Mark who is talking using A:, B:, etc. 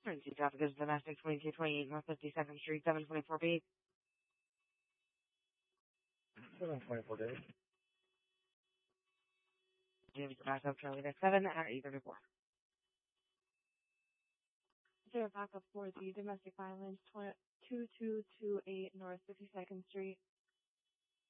A: Emergency traffic is domestic 2228 North 52nd Street, 724 B.
B: 724 days.
A: James backup Charlie at 7 at 834.
C: Zero backup for the domestic violence 2228 North 52nd Street.